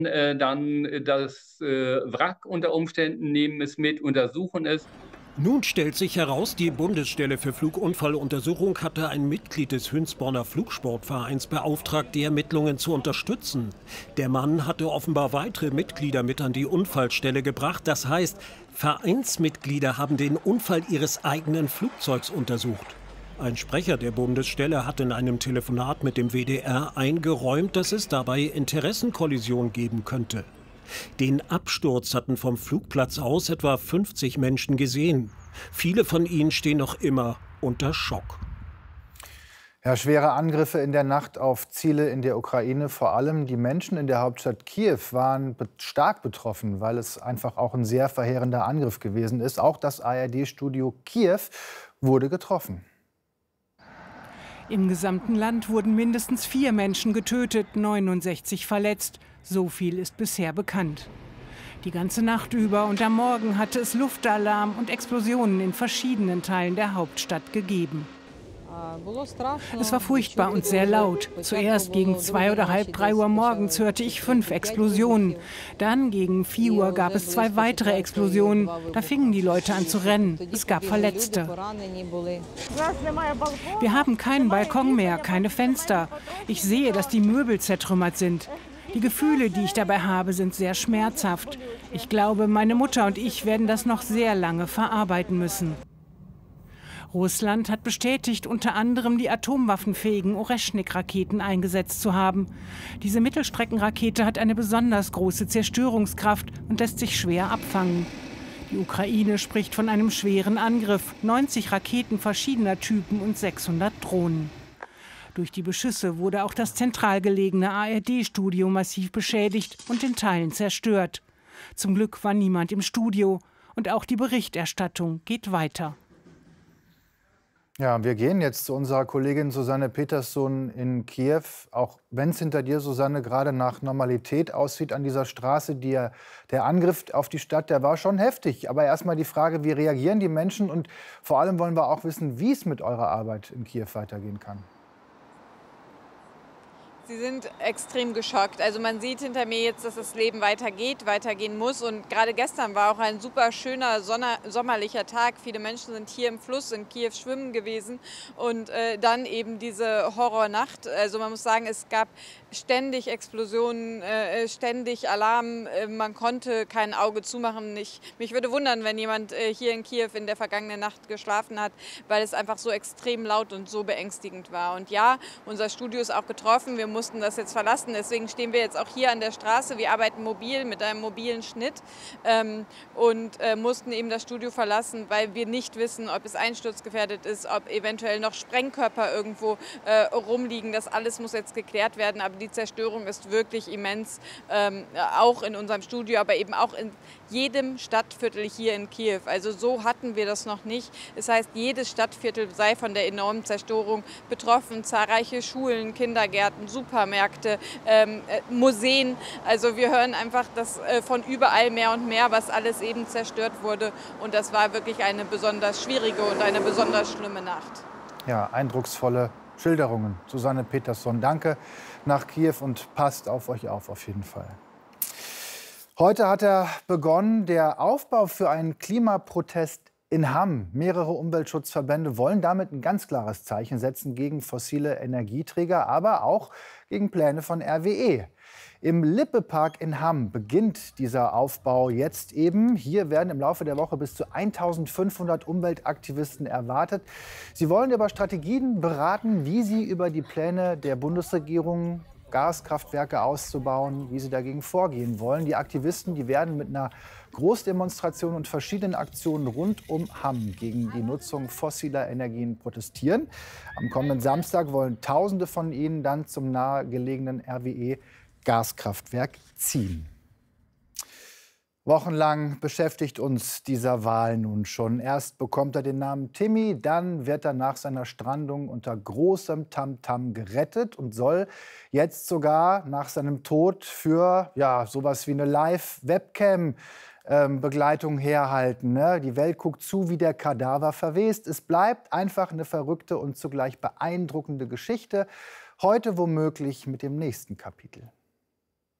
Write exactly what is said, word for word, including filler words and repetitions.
äh, dann das äh, Wrack unter Umständen, nehmen es mit, untersuchen es. Nun stellt sich heraus, die Bundesstelle für Flugunfalluntersuchung hatte ein Mitglied des Hünsborner Flugsportvereins beauftragt, die Ermittlungen zu unterstützen. Der Mann hatte offenbar weitere Mitglieder mit an die Unfallstelle gebracht. Das heißt, Vereinsmitglieder haben den Unfall ihres eigenen Flugzeugs untersucht. Ein Sprecher der Bundesstelle hat in einem Telefonat mit dem W D R eingeräumt, dass es dabei Interessenkollision geben könnte. Den Absturz hatten vom Flugplatz aus etwa fünfzig Menschen gesehen. Viele von ihnen stehen noch immer unter Schock. Ja, schwere Angriffe in der Nacht auf Ziele in der Ukraine. Vor allem die Menschen in der Hauptstadt Kiew waren be- stark betroffen, weil es einfach auch ein sehr verheerender Angriff gewesen ist. Auch das A R D-Studio Kiew wurde getroffen. Im gesamten Land wurden mindestens vier Menschen getötet, neunundsechzig verletzt. So viel ist bisher bekannt. Die ganze Nacht über und am Morgen hatte es Luftalarm und Explosionen in verschiedenen Teilen der Hauptstadt gegeben. Es war furchtbar und sehr laut. Zuerst gegen zwei oder halb drei Uhr morgens hörte ich fünf Explosionen. Dann gegen vier Uhr gab es zwei weitere Explosionen. Da fingen die Leute an zu rennen. Es gab Verletzte. Wir haben keinen Balkon mehr, keine Fenster. Ich sehe, dass die Möbel zertrümmert sind. Die Gefühle, die ich dabei habe, sind sehr schmerzhaft. Ich glaube, meine Mutter und ich werden das noch sehr lange verarbeiten müssen. Russland hat bestätigt, unter anderem die atomwaffenfähigen Oreschnik-Raketen eingesetzt zu haben. Diese Mittelstreckenrakete hat eine besonders große Zerstörungskraft und lässt sich schwer abfangen. Die Ukraine spricht von einem schweren Angriff, neunzig Raketen verschiedener Typen und sechshundert Drohnen. Durch die Beschüsse wurde auch das zentral gelegene A R D-Studio massiv beschädigt und in Teilen zerstört. Zum Glück war niemand im Studio und auch die Berichterstattung geht weiter. Ja, wir gehen jetzt zu unserer Kollegin Susanne Peterson in Kiew. Auch wenn es hinter dir, Susanne, gerade nach Normalität aussieht an dieser Straße, die, der Angriff auf die Stadt, der war schon heftig. Aber erstmal die Frage, wie reagieren die Menschen? Und vor allem wollen wir auch wissen, wie es mit eurer Arbeit in Kiew weitergehen kann. Sie sind extrem geschockt. Also man sieht hinter mir jetzt, dass das Leben weitergeht, weitergehen muss. Und gerade gestern war auch ein super schöner, sonner, sommerlicher Tag. Viele Menschen sind hier im Fluss in Kiew schwimmen gewesen. Und äh, dann eben diese Horrornacht. Also man muss sagen, es gab ständig Explosionen, äh, ständig Alarm. Äh, man konnte kein Auge zumachen. Ich, mich würde wundern, wenn jemand äh, hier in Kiew in der vergangenen Nacht geschlafen hat, weil es einfach so extrem laut und so beängstigend war. Und ja, unser Studio ist auch getroffen. Wir mussten das jetzt verlassen. Deswegen stehen wir jetzt auch hier an der Straße. Wir arbeiten mobil mit einem mobilen Schnitt ähm, und äh, mussten eben das Studio verlassen, weil wir nicht wissen, ob es einsturzgefährdet ist, ob eventuell noch Sprengkörper irgendwo äh, rumliegen. Das alles muss jetzt geklärt werden. Aber die Zerstörung ist wirklich immens, ähm, auch in unserem Studio, aber eben auch in jedem Stadtviertel hier in Kiew. Also so hatten wir das noch nicht. Das heißt, jedes Stadtviertel sei von der enormen Zerstörung betroffen. Zahlreiche Schulen, Kindergärten, Supermärkte, ähm, äh, Museen. Also wir hören einfach das äh, von überall mehr und mehr, was alles eben zerstört wurde. Und das war wirklich eine besonders schwierige und eine besonders schlimme Nacht. Ja, eindrucksvolle Schilderungen. Susanne Peterson, danke nach Kiew und passt auf euch auf, auf jeden Fall. Heute hat er begonnen, der Aufbau für einen Klimaprotest in Hamm. Mehrere Umweltschutzverbände wollen damit ein ganz klares Zeichen setzen gegen fossile Energieträger, aber auch gegen Pläne von R W E. Im Lippe-Park in Hamm beginnt dieser Aufbau jetzt eben. Hier werden im Laufe der Woche bis zu eintausendfünfhundert Umweltaktivisten erwartet. Sie wollen über Strategien beraten, wie sie über die Pläne der Bundesregierung, Gaskraftwerke auszubauen, wie sie dagegen vorgehen wollen. Die Aktivisten, die werden mit einer Großdemonstration und verschiedenen Aktionen rund um Hamm gegen die Nutzung fossiler Energien protestieren. Am kommenden Samstag wollen Tausende von ihnen dann zum nahegelegenen R W E-Gaskraftwerk ziehen. Wochenlang beschäftigt uns dieser Wal nun schon. Erst bekommt er den Namen Timmy, dann wird er nach seiner Strandung unter großem Tamtam gerettet und soll jetzt sogar nach seinem Tod für ja, sowas wie eine Live-Webcam-Begleitung herhalten. Ne? Die Welt guckt zu, wie der Kadaver verwest. Es bleibt einfach eine verrückte und zugleich beeindruckende Geschichte. Heute womöglich mit dem nächsten Kapitel.